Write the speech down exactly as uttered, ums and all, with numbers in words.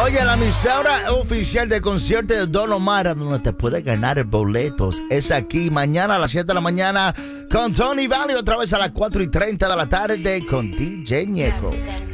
Oye, la emisora oficial de concierto de Don Omar, donde te puedes ganar boletos, es aquí mañana a las siete de la mañana con Tony Valley, otra vez a las cuatro y treinta de la tarde con D J Ñeco.